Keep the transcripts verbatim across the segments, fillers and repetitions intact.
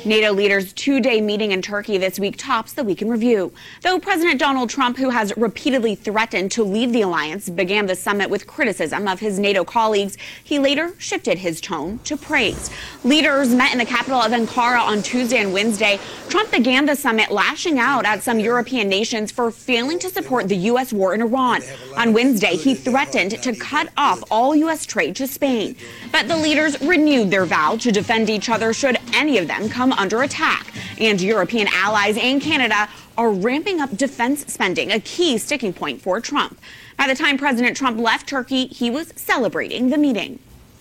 NATO leaders' two-day meeting in Turkey this week tops the week in review. Though President Donald Trump, who has repeatedly threatened to leave the alliance, began the summit with criticism of his NATO colleagues, he later shifted his tone to praise. Leaders met in the capital of Ankara on Tuesday and Wednesday. Trump began the summit lashing out at some European nations for failing to support the U S war in Iran. On Wednesday, he threatened to cut off all U S trade to Spain. But the leaders renewed their vow to defend each other should any of them come under attack. And European allies and Canada are ramping up defense spending, a key sticking point for Trump. By the time President Trump left Turkey, he was celebrating the meeting.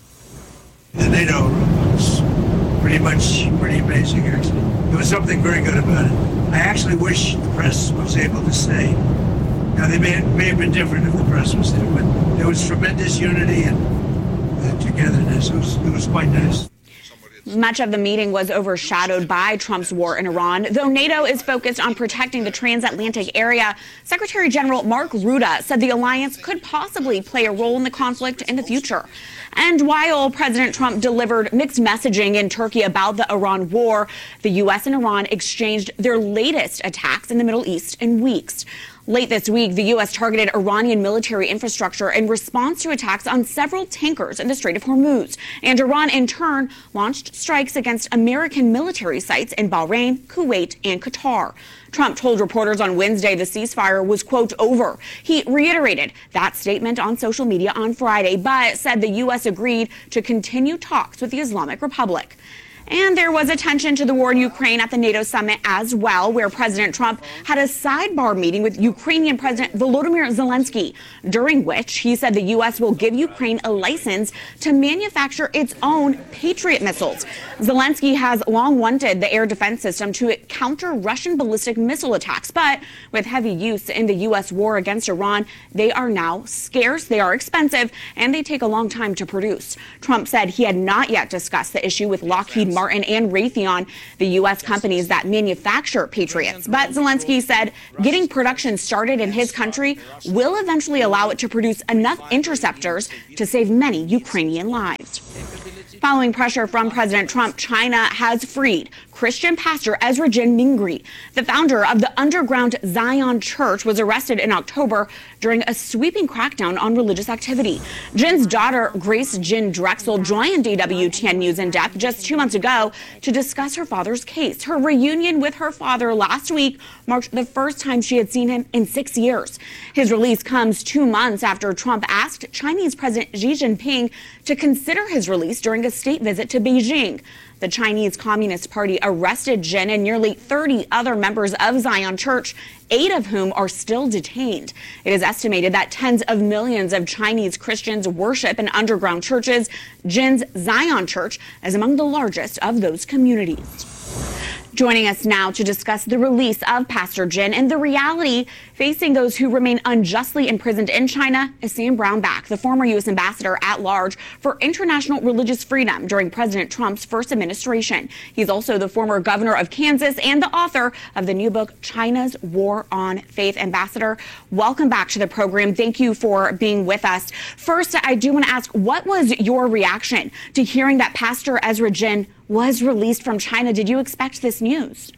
The NATO was pretty much pretty amazing, actually. There was something very good about it. I actually wish the press was able to stay. Now, they may, may have been different if the press was there, but there was tremendous unity and uh, togetherness. It was, it was quite nice. Much of the meeting was overshadowed by Trump's war in Iran. Though NATO is focused on protecting the transatlantic area, Secretary General Mark Rutte said the alliance could possibly play a role in the conflict in the future. And while President Trump delivered mixed messaging in Turkey about the Iran war, the U S and Iran exchanged their latest attacks in the Middle East in weeks. Late this week, the U S targeted Iranian military infrastructure in response to attacks on several tankers in the Strait of Hormuz. And Iran, in turn, launched strikes against American military sites in Bahrain, Kuwait, and Qatar. Trump told reporters on Wednesday the ceasefire was, quote, over. He reiterated that statement on social media on Friday, but said the U S agreed to continue talks with the Islamic Republic. And there was attention to the war in Ukraine at the NATO summit as well, where President Trump had a sidebar meeting with Ukrainian President Volodymyr Zelensky, during which he said the U S will give Ukraine a license to manufacture its own Patriot missiles. Zelensky has long wanted the air defense system to counter Russian ballistic missile attacks, but with heavy use in the U S war against Iran, they are now scarce, they are expensive, and they take a long time to produce. Trump said he had not yet discussed the issue with Lockheed Martin and Raytheon, the U S companies that manufacture Patriots. But Zelensky said getting production started in his country will eventually allow it to produce enough interceptors to save many Ukrainian lives. Following pressure from President Trump, China has freed Christian pastor Ezra Jin Mingri. The founder of the underground Zion Church was arrested in October during a sweeping crackdown on religious activity. Jin's daughter, Grace Jin Drexel, joined D W T N News in depth just two months ago to discuss her father's case. Her reunion with her father last week marked the first time she had seen him in six years. His release comes two months after Trump asked Chinese President Xi Jinping to consider his release during a state visit to Beijing. The Chinese Communist Party arrested Jin and nearly thirty other members of Zion Church, eight of whom are still detained. It is estimated that tens of millions of Chinese Christians worship in underground churches. Jin's Zion Church is among the largest of those communities. Joining us now to discuss the release of Pastor Jin and the reality facing those who remain unjustly imprisoned in China is Sam Brownback, the former U S ambassador at large for international religious freedom during President Trump's first administration. He's also the former governor of Kansas and the author of the new book, China's War on Faith. Ambassador, welcome back to the program. Thank you for being with us. First, I do want to ask, what was your reaction to hearing that Pastor Ezra Jin was released from China? Did you expect this news?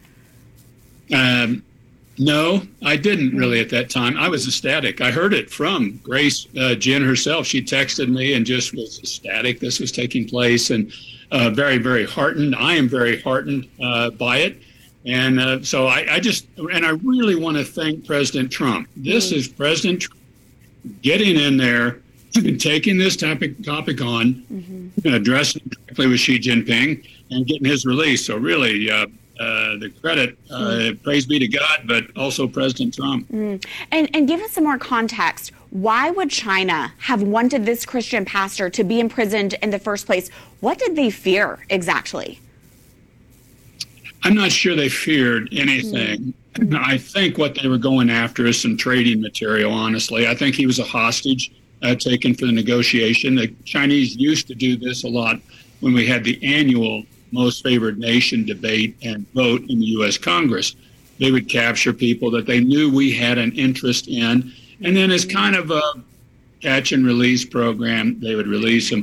Um, no, I didn't really at that time. I was ecstatic. I heard it from Grace uh, Jin herself. She texted me and just was ecstatic this was taking place, and uh, very, very heartened. I am very heartened uh, by it. And uh, so I, I just, and I really want to thank President Trump. This mm-hmm. is President Trump getting in there and taking this topic, topic on, mm-hmm. addressing directly with Xi Jinping, and getting his release. So really, uh, uh, the credit, uh, mm. praise be to God, but also President Trump. Mm. And, and give us some more context. Why would China have wanted this Christian pastor to be imprisoned in the first place? What did they fear exactly? I'm not sure they feared anything. Mm. I think what they were going after is some trading material, honestly. I think he was a hostage uh, taken for the negotiation. The Chinese used to do this a lot when we had the annual most favored nation debate and vote in the U S Congress. They would capture people that they knew we had an interest in, and then as kind of a catch and release program, they would release them.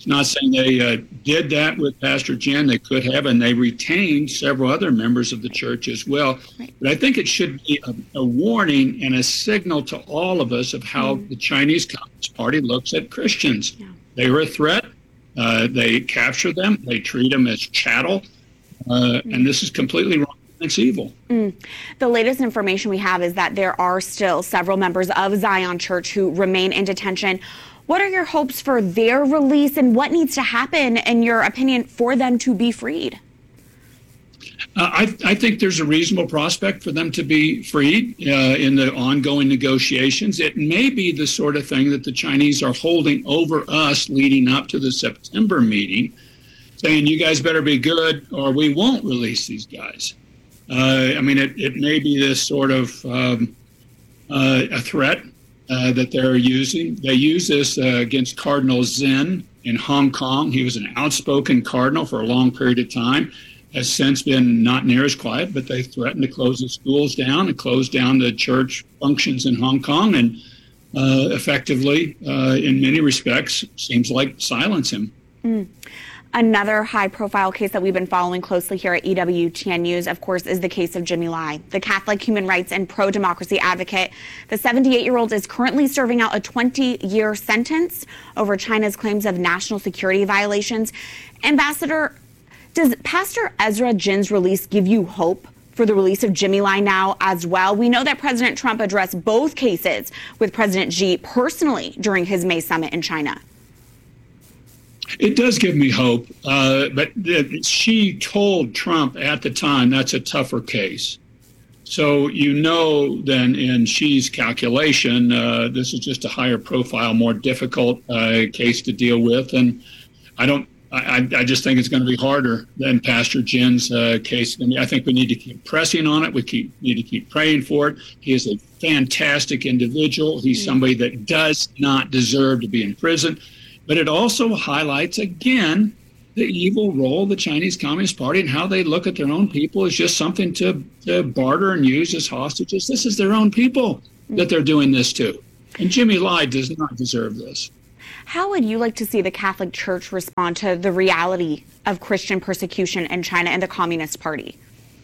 It's not saying they uh, did that with Pastor Jen. They could have, and they retained several other members of the church as well. Right. But I think it should be a, a warning and a signal to all of us of how mm. the Chinese Communist Party looks at Christians. Yeah. They were a threat. Uh, they capture them. They treat them as chattel. Uh, mm. And this is completely wrong. It's evil. Mm. The latest information we have is that there are still several members of Zion Church who remain in detention. What are your hopes for their release, and what needs to happen, in your opinion, for them to be freed? Uh, I, I think there's a reasonable prospect for them to be freed uh, in the ongoing negotiations. It may be the sort of thing that the Chinese are holding over us leading up to the September meeting, saying, you guys better be good or we won't release these guys. Uh, I mean, it, it may be this sort of um, uh, a threat uh, that they're using. They use this uh, against Cardinal Zen in Hong Kong. He was an outspoken cardinal for a long period of time, has since been not near as quiet, but they threatened to close the schools down and close down the church functions in Hong Kong and uh, effectively, uh, in many respects, seems like silence him. Mm. Another high-profile case that we've been following closely here at E W T N News, of course, is the case of Jimmy Lai, the Catholic human rights and pro-democracy advocate. The seventy-eight-year-old is currently serving out a twenty-year sentence over China's claims of national security violations. Ambassador, does Pastor Ezra Jin's release give you hope for the release of Jimmy Lai now as well? We know that President Trump addressed both cases with President Xi personally during his May summit in China. It does give me hope, uh, but she told Trump at the time that's a tougher case. So you know then in Xi's calculation, uh, this is just a higher profile, more difficult uh, case to deal with. And I don't, I, I just think it's going to be harder than Pastor Jin's uh, case. I mean, I think we need to keep pressing on it. We keep, need to keep praying for it. He is a fantastic individual. He's somebody that does not deserve to be in prison. But it also highlights, again, the evil role of the Chinese Communist Party and how they look at their own people as just something to, to barter and use as hostages. This is their own people that they're doing this to. And Jimmy Lai does not deserve this. How would you like to see the Catholic Church respond to the reality of Christian persecution in China and the Communist Party?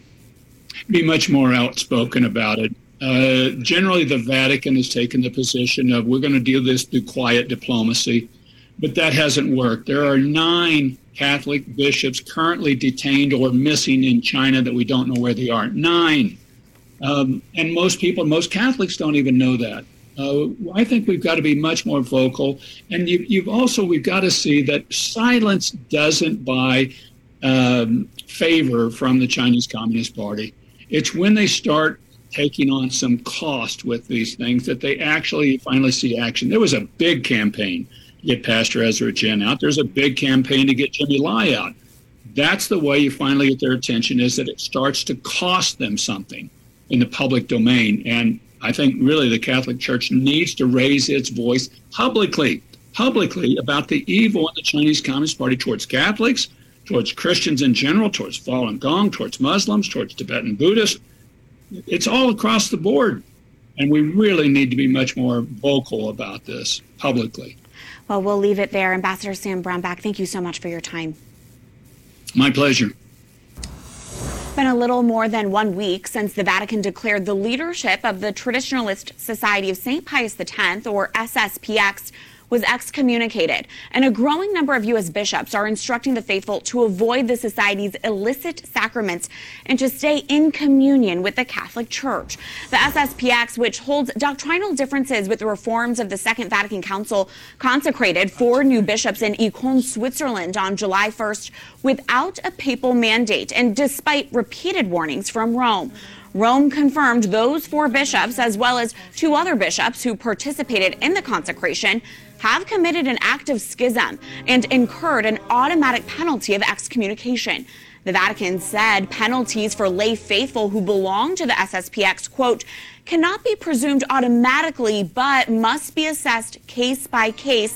Be much more outspoken about it. Uh, generally, the Vatican has taken the position of we're going to deal this through quiet diplomacy. But that hasn't worked. There are nine Catholic bishops currently detained or missing in China that we don't know where they are. Nine. Um, and most people, most Catholics don't even know that. Uh, I think we've got to be much more vocal. And you, you've also, we've got to see that silence doesn't buy um, favor from the Chinese Communist Party. It's when they start taking on some cost with these things that they actually finally see action. There was a big campaign get Pastor Ezra Jin out. There's a big campaign to get Jimmy Lai out. That's the way you finally get their attention, is that it starts to cost them something in the public domain. And I think really the Catholic Church needs to raise its voice publicly, publicly about the evil in the Chinese Communist Party towards Catholics, towards Christians in general, towards Falun Gong, towards Muslims, towards Tibetan Buddhists. It's all across the board. And we really need to be much more vocal about this publicly. Well, we'll leave it there. Ambassador Sam Brownback, thank you so much for your time. My pleasure. It's been a little more than one week since the Vatican declared the leadership of the Traditionalist Society of Saint Pius X, or S S P X, was excommunicated, and a growing number of U S bishops are instructing the faithful to avoid the society's illicit sacraments and to stay in communion with the Catholic Church. The S S P X, which holds doctrinal differences with the reforms of the Second Vatican Council, consecrated four new bishops in Econ, Switzerland on July first without a papal mandate and despite repeated warnings from Rome. Rome confirmed those four bishops, as well as two other bishops who participated in the consecration, have committed an act of schism and incurred an automatic penalty of excommunication. The Vatican said penalties for lay faithful who belong to the S S P X, quote, cannot be presumed automatically, but must be assessed case by case.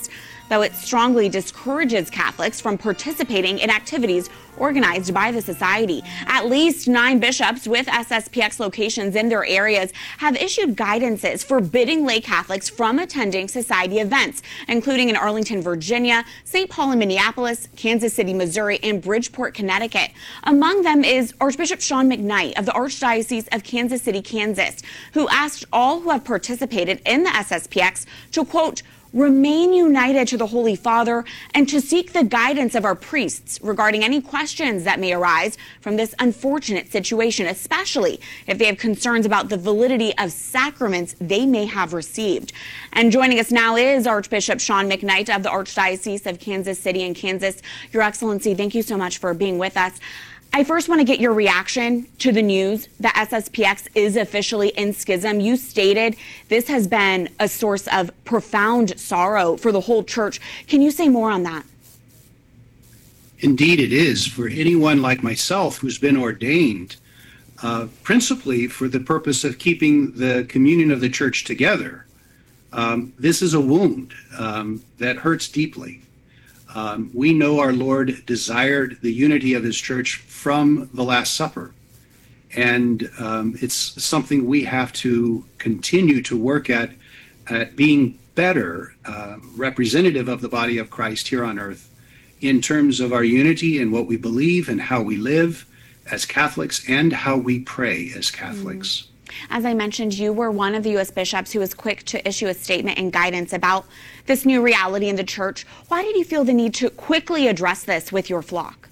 though it strongly discourages Catholics from participating in activities organized by the society. At least nine bishops with S S P X locations in their areas have issued guidances forbidding lay Catholics from attending society events, including in Arlington, Virginia, Saint Paul in Minneapolis, Kansas City, Missouri, and Bridgeport, Connecticut. Among them is Archbishop Sean McKnight of the Archdiocese of Kansas City, Kansas, who asked all who have participated in the S S P X to, quote, remain united to the Holy Father and to seek the guidance of our priests regarding any questions that may arise from this unfortunate situation, especially if they have concerns about the validity of sacraments they may have received. And joining us now is Archbishop Sean McKnight of the Archdiocese of Kansas City and Kansas. Your Excellency, thank you so much for being with us. I first want to get your reaction to the news that S S P X is officially in schism. You stated this has been a source of profound sorrow for the whole church. Can you say more on that? Indeed, it is for anyone like myself who's been ordained, uh, principally for the purpose of keeping the communion of the church together. Um, this is a wound um, that hurts deeply. Um, we know our Lord desired the unity of his church from the Last Supper. And um, it's something we have to continue to work at, at being better uh, representative of the body of Christ here on earth in terms of our unity and what we believe and how we live as Catholics and how we pray as Catholics. Mm. As I mentioned, you were one of the U S bishops who was quick to issue a statement and guidance about this new reality in the church. Why did you feel the need to quickly address this with your flock?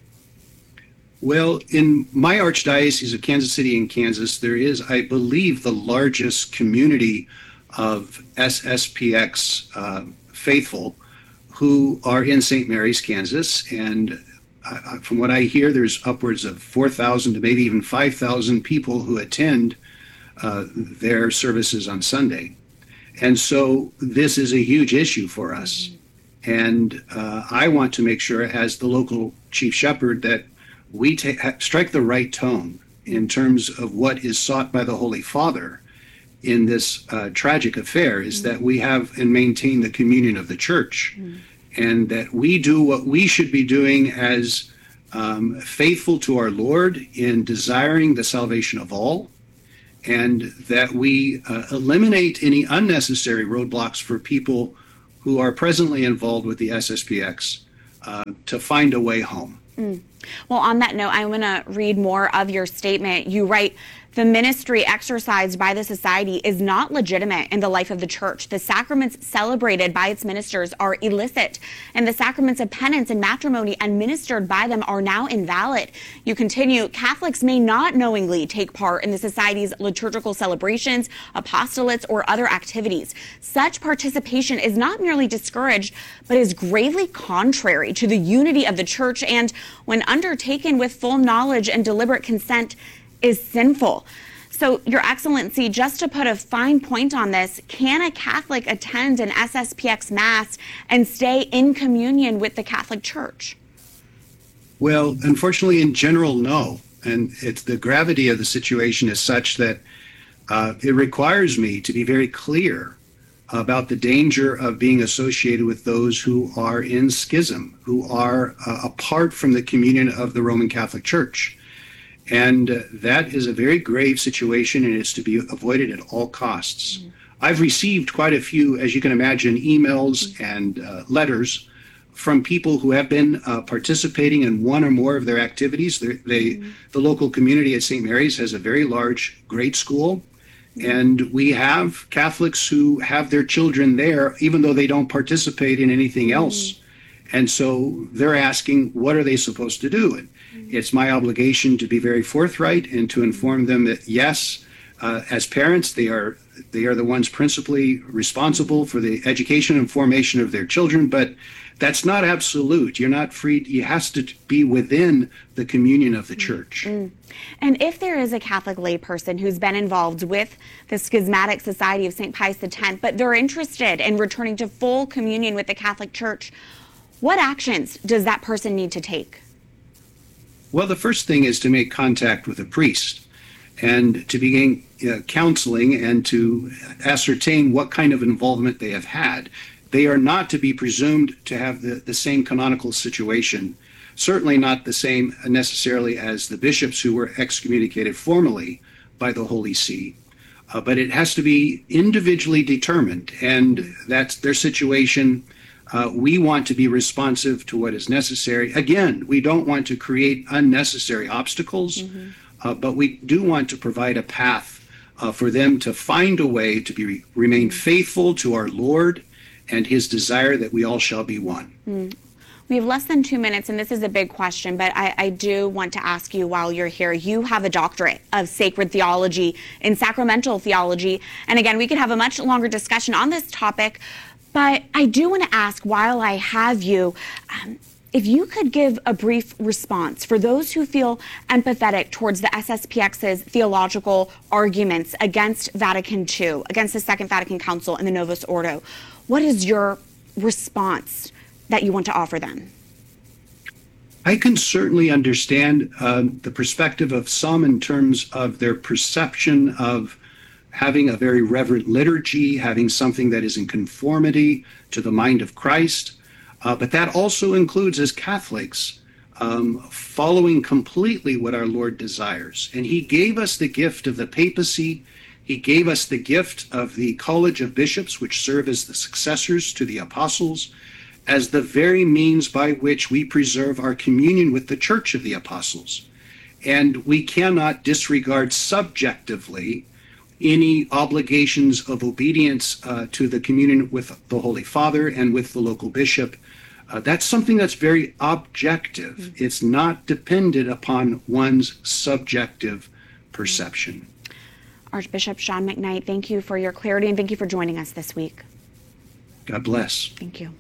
Well, in my Archdiocese of Kansas City and Kansas, there is, I believe, the largest community of S S P X uh, faithful who are in Saint Mary's, Kansas. And uh, from what I hear, there's upwards of four thousand to maybe even five thousand people who attend uh, their services on Sunday. And so this is a huge issue for us. And uh, I want to make sure, as the local chief shepherd, that we ta- strike the right tone in terms of what is sought by the Holy Father in this uh, tragic affair, is mm-hmm. that we have and maintain the communion of the church, mm-hmm. and that we do what we should be doing as um, faithful to our Lord in desiring the salvation of all, and that we uh, eliminate any unnecessary roadblocks for people who are presently involved with the S S P X uh, to find a way home. Mm. Well, on that note, I want to read more of your statement. You write, the ministry exercised by the society is not legitimate in the life of the church. The sacraments celebrated by its ministers are illicit, and the sacraments of penance and matrimony administered by them are now invalid. You continue, Catholics may not knowingly take part in the society's liturgical celebrations, apostolates, or other activities. Such participation is not merely discouraged, but is gravely contrary to the unity of the church, and when undertaken with full knowledge and deliberate consent, is sinful. So, Your Excellency, just to put a fine point on this, can a Catholic attend an S S P X Mass and stay in communion with the Catholic Church? Well, unfortunately, in general, no. And it's, the gravity of the situation is such that uh, it requires me to be very clear about the danger of being associated with those who are in schism, who are uh, apart from the communion of the Roman Catholic Church. And uh, that is a very grave situation, and it's to be avoided at all costs. Mm-hmm. I've received quite a few, as you can imagine, emails mm-hmm. and uh, letters from people who have been uh, participating in one or more of their activities. They're, they, mm-hmm. The local community at Saint Mary's has a very large grade school, mm-hmm. and we have Catholics who have their children there, even though they don't participate in anything else. Mm-hmm. And so they're asking, what are they supposed to do? And it's my obligation to be very forthright and to inform them that, yes, uh, as parents, they are they are the ones principally responsible for the education and formation of their children, but that's not absolute. You're not free. It has to be within the communion of the church. Mm. And if there is a Catholic layperson who's been involved with the Schismatic Society of Saint Pius X, but they're interested in returning to full communion with the Catholic Church, what actions does that person need to take? Well, the first thing is to make contact with a priest and to begin uh, counseling and to ascertain what kind of involvement they have had. they are not to be presumed to have the, the same canonical situation, certainly not the same necessarily as the bishops who were excommunicated formally by the Holy See. Uh, but it has to be individually determined, and that's their situation. Uh, we want to be responsive to what is necessary. Again, we don't want to create unnecessary obstacles, mm-hmm. uh, but we do want to provide a path uh, for them to find a way to be remain faithful to our Lord and his desire that we all shall be one. Mm. We have less than two minutes, and this is a big question, but I, I do want to ask you while you're here. You have a doctorate of sacred theology in sacramental theology. And again, we could have a much longer discussion on this topic, but I do want to ask while I have you, um, if you could give a brief response for those who feel empathetic towards the S S P X's theological arguments against Vatican two, against the Second Vatican Council and the Novus Ordo. What is your response that you want to offer them? I can certainly understand um, the perspective of some in terms of their perception of having a very reverent liturgy, having something that is in conformity to the mind of Christ. Uh, but that also includes, as Catholics, um, following completely what our Lord desires. And he gave us the gift of the papacy. He gave us the gift of the College of Bishops, which serve as the successors to the apostles, as the very means by which we preserve our communion with the Church of the Apostles. And we cannot disregard subjectively any obligations of obedience uh, to the communion with the Holy Father and with the local bishop. Uh, that's something that's very objective. Mm-hmm. It's not dependent upon one's subjective perception. Archbishop Sean McKnight, thank you for your clarity and thank you for joining us this week. God bless. Thank you.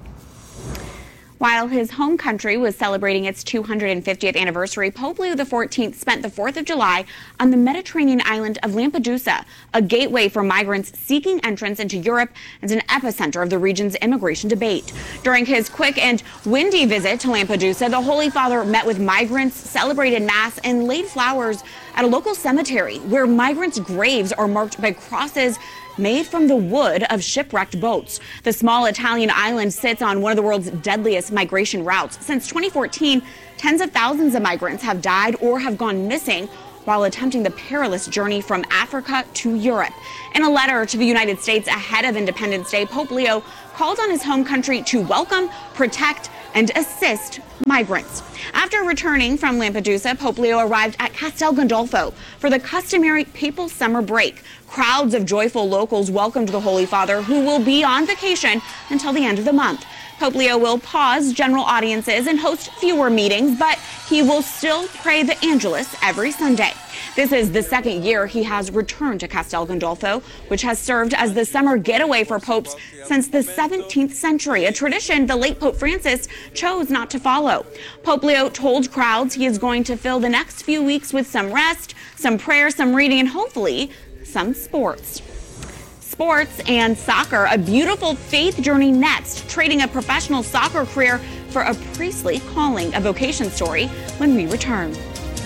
While his home country was celebrating its two hundred fiftieth anniversary, Pope Leo the fourteenth spent the fourth of July on the Mediterranean island of Lampedusa, a gateway for migrants seeking entrance into Europe and an epicenter of the region's immigration debate. During his quick and windy visit to Lampedusa, the Holy Father met with migrants, celebrated Mass, and laid flowers at a local cemetery where migrants' graves are marked by crosses made from the wood of shipwrecked boats. The small Italian island sits on one of the world's deadliest migration routes. Since twenty fourteen, tens of thousands of migrants have died or have gone missing while attempting the perilous journey from Africa to Europe. In a letter to the United States ahead of Independence Day, Pope Leo called on his home country to welcome, protect, and assist migrants. After returning from Lampedusa, Pope Leo arrived at Castel Gandolfo for the customary papal summer break. Crowds of joyful locals welcomed the Holy Father, who will be on vacation until the end of the month. Pope Leo will pause general audiences and host fewer meetings, but he will still pray the Angelus every Sunday. This is the second year he has returned to Castel Gandolfo, which has served as the summer getaway for popes since the seventeenth century, a tradition the late Pope Francis chose not to follow. Pope Leo told crowds he is going to fill the next few weeks with some rest, some prayer, some reading, and hopefully some sports. Sports and soccer, a beautiful faith journey next, trading a professional soccer career for a priestly calling, a vocation story when we return.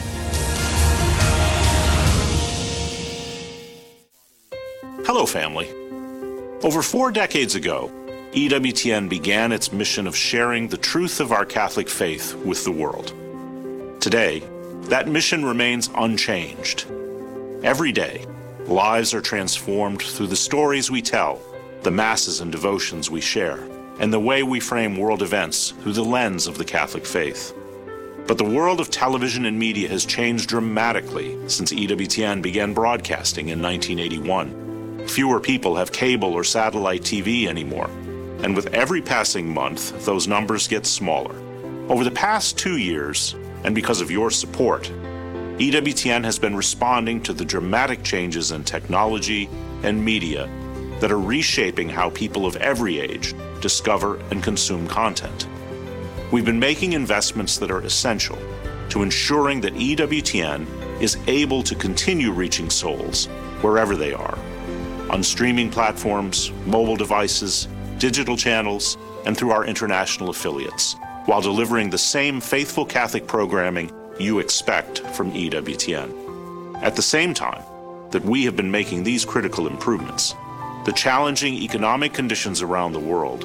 Hello, family. Over four decades ago, E W T N began its mission of sharing the truth of our Catholic faith with the world. Today, that mission remains unchanged. Every day, lives are transformed through the stories we tell, the masses and devotions we share, and the way we frame world events through the lens of the Catholic faith. But the world of television and media has changed dramatically since E W T N began broadcasting in nineteen eighty-one. Fewer people have cable or satellite T V anymore, and with every passing month, those numbers get smaller. Over the past two years, and because of your support, E W T N has been responding to the dramatic changes in technology and media that are reshaping how people of every age discover and consume content. We've been making investments that are essential to ensuring that E W T N is able to continue reaching souls wherever they are, on streaming platforms, mobile devices, digital channels, and through our international affiliates, while delivering the same faithful Catholic programming you expect from E W T N. At the same time that we have been making these critical improvements, the challenging economic conditions around the world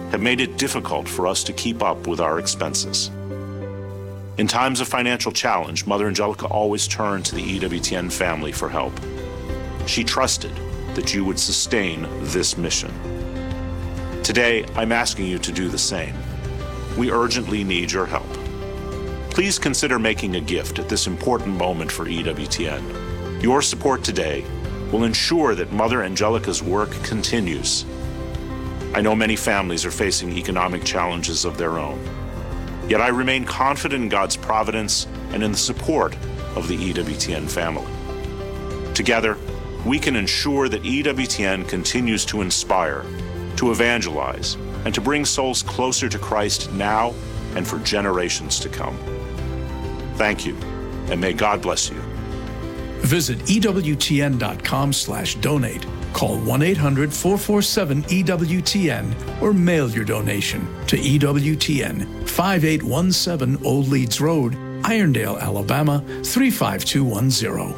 have made it difficult for us to keep up with our expenses. In times of financial challenge, Mother Angelica always turned to the E W T N family for help. She trusted that you would sustain this mission. Today, I'm asking you to do the same. We urgently need your help. Please consider making a gift at this important moment for E W T N. Your support today will ensure that Mother Angelica's work continues. I know many families are facing economic challenges of their own. Yet I remain confident in God's providence and in the support of the E W T N family. Together, we can ensure that E W T N continues to inspire, to evangelize, and to bring souls closer to Christ now and for generations to come. Thank you, and may God bless you. Visit E W T N dot com slash donate. Call one eight hundred four four seven E W T N or mail your donation to E W T N, five eight one seven Old Leeds Road, Irondale, Alabama, three five two one zero.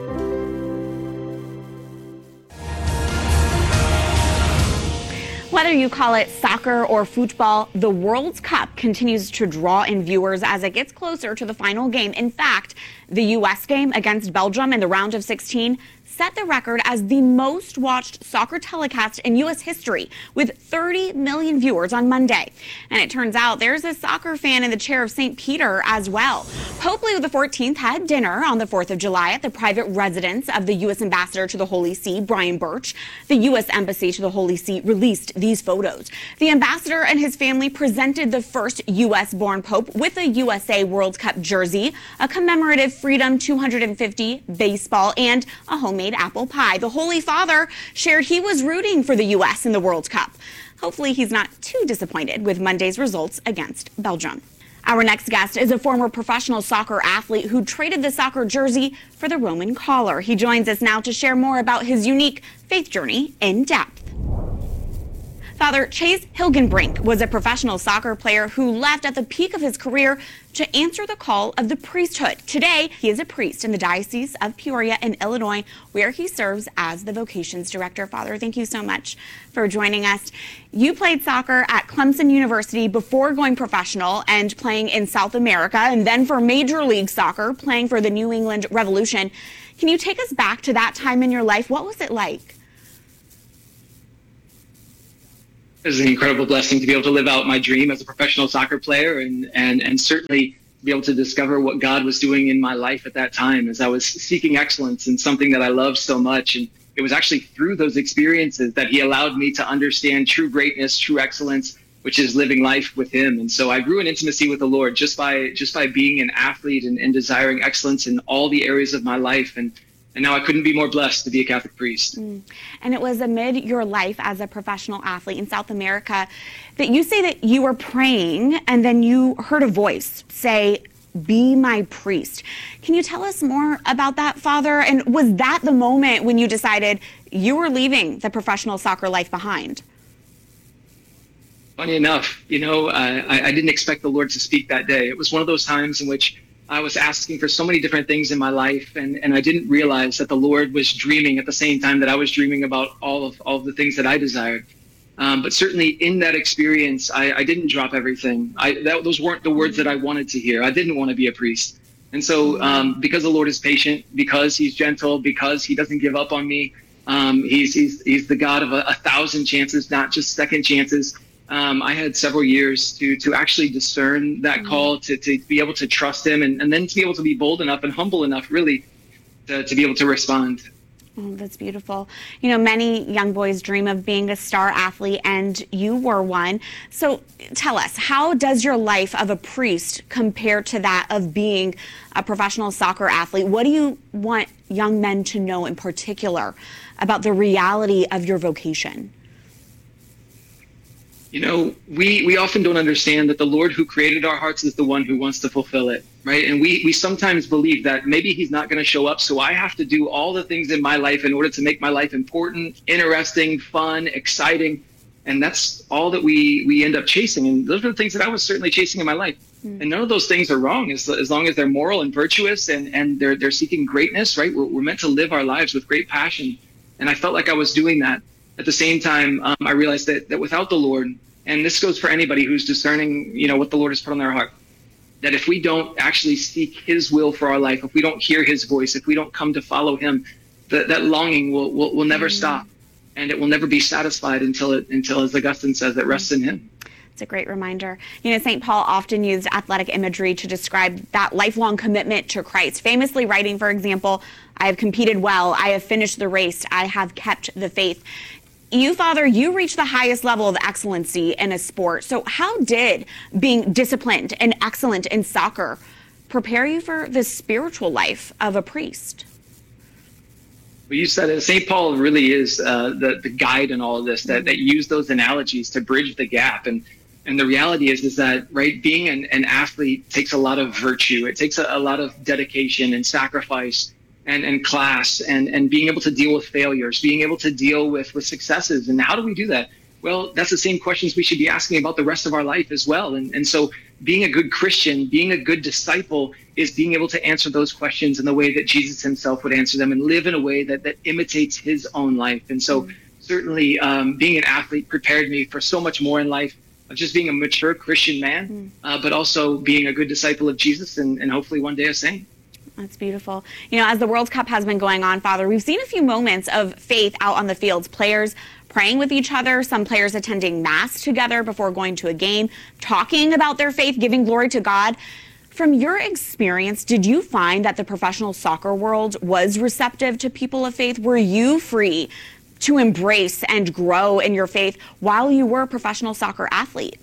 Whether you call it soccer or football, the World Cup continues to draw in viewers as it gets closer to the final game. In fact, the U S game against Belgium in the round of sixteen set the record as the most watched soccer telecast in U S history, with thirty million viewers on Monday. And it turns out there's a soccer fan in the chair of Saint Peter as well. Pope Leo the fourteenth had dinner on the fourth of July at the private residence of the U S ambassador to the Holy See, Brian Birch. The U S embassy to the Holy See released these photos. The ambassador and his family presented the first U S-born pope with a U S A World Cup jersey, a commemorative Freedom two hundred fifty baseball, and a homemade apple pie. The Holy Father shared he was rooting for the U S in the World Cup. Hopefully he's not too disappointed with Monday's results against Belgium. Our next guest is a former professional soccer athlete who traded the soccer jersey for the Roman collar. He joins us now to share more about his unique faith journey in depth. Father Chase Hilgenbrink was a professional soccer player who left at the peak of his career to answer the call of the priesthood. Today, he is a priest in the Diocese of Peoria in Illinois, where he serves as the vocations director. Father, thank you so much for joining us. You played soccer at Clemson University before going professional and playing in South America, and then for Major League Soccer, playing for the New England Revolution. Can you take us back to that time in your life? What was it like? It was an incredible blessing to be able to live out my dream as a professional soccer player, and, and, and certainly be able to discover what God was doing in my life at that time as I was seeking excellence in something that I loved so much. And it was actually through those experiences that he allowed me to understand true greatness, true excellence, which is living life with him. And so I grew in intimacy with the Lord just by just by being an athlete and, and desiring excellence in all the areas of my life. And And now I couldn't be more blessed to be a Catholic priest. Mm. And it was amid your life as a professional athlete in South America that you say that you were praying and then you heard a voice say, "Be my priest." Can you tell us more about that, Father? And was that the moment when you decided you were leaving the professional soccer life behind? Funny enough, you know, uh, I, I didn't expect the Lord to speak that day. It was one of those times in which I was asking for so many different things in my life, and, and I didn't realize that the Lord was dreaming at the same time that I was dreaming about all of all of the things that I desired. Um, but certainly in that experience, I, I didn't drop everything. I, that, those weren't the words that I wanted to hear. I didn't want to be a priest. And so um, because the Lord is patient, because he's gentle, because he doesn't give up on me, um, he's, he's, he's the God of a, a thousand chances, not just second chances. Um, I had several years to to actually discern that mm-hmm. call, to, to be able to trust him, and, and then to be able to be bold enough and humble enough, really, to, to be able to respond. Oh, that's beautiful. You know, many young boys dream of being a star athlete, and you were one. So tell us, how does your life of a priest compare to that of being a professional soccer athlete? What do you want young men to know in particular about the reality of your vocation? You know, we, we often don't understand that the Lord who created our hearts is the one who wants to fulfill it, right? And we, we sometimes believe that maybe he's not going to show up, so I have to do all the things in my life in order to make my life important, interesting, fun, exciting. And that's all that we, we end up chasing. And those are the things that I was certainly chasing in my life. Mm. And none of those things are wrong as, as long as they're moral and virtuous and, and they're, they're seeking greatness, right? We're, we're meant to live our lives with great passion. And I felt like I was doing that. At the same time, um, I realized that, that without the Lord, And this goes for anybody who's discerning, you know, what the Lord has put on their heart. That if we don't actually seek his will for our life, if we don't hear his voice, if we don't come to follow him, that, that longing will, will, will never mm-hmm. stop. And it will never be satisfied until, it, until, as Augustine says, it rests in him. It's a great reminder. You know, Saint Paul often used athletic imagery to describe that lifelong commitment to Christ, famously writing, for example, I have competed well, I have finished the race, I have kept the faith. You, Father, you reached the highest level of excellency in a sport. So how did being disciplined and excellent in soccer prepare you for the spiritual life of a priest? Well, you said it. Saint Paul really is uh, the, the guide in all of this, that, that used those analogies to bridge the gap. And and the reality is, is that, right, being an, an athlete takes a lot of virtue. It takes a, a lot of dedication and sacrifice and, and class and, and being able to deal with failures, being able to deal with, with successes. And how do we do that? Well, that's the same questions we should be asking about the rest of our life as well. And, and so being a good Christian, being a good disciple is being able to answer those questions in the way that Jesus himself would answer them and live in a way that, that imitates his own life. And so mm-hmm. certainly um, being an athlete prepared me for so much more in life, of just being a mature Christian man, mm-hmm. uh, but also being a good disciple of Jesus and, and hopefully one day a saint. That's beautiful. You know, as the World Cup has been going on, Father, we've seen a few moments of faith out on the fields. Players praying with each other, some players attending mass together before going to a game, talking about their faith, giving glory to God. From your experience, did you find that the professional soccer world was receptive to people of faith? Were you free to embrace and grow in your faith while you were a professional soccer athlete?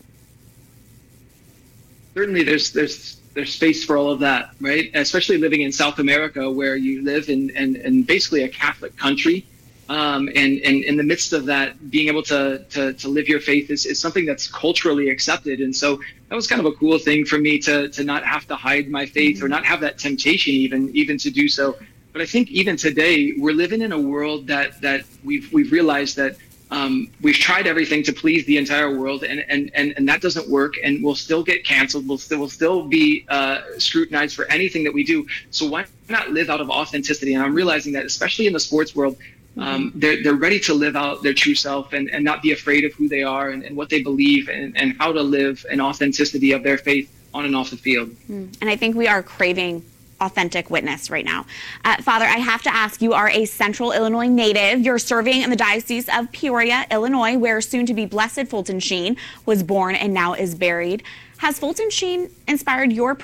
Certainly there's there's there's space for all of that, right? Especially living in South America, where you live in, in, in basically a Catholic country. Um, and, and in the midst of that, being able to, to, to live your faith is, is something that's culturally accepted. And so that was kind of a cool thing for me to, to not have to hide my faith or not have that temptation even, even to do so. But I think even today, we're living in a world that, that we've, we've realized that um, we've tried everything to please the entire world, and, and, and, and that doesn't work, and we'll still get canceled. We'll still, we'll still be uh, scrutinized for anything that we do. So why not live out of authenticity? And I'm realizing that, especially in the sports world, um, they're, they're ready to live out their true self and, and not be afraid of who they are and, and what they believe and, and how to live an authenticity of their faith on and off the field. Mm. And I think we are craving authentic witness right now. Uh, Father, I have to ask, you are a Central Illinois native. You're serving in the Diocese of Peoria, Illinois, where soon-to-be Blessed Fulton Sheen was born and now is buried. Has Fulton Sheen inspired your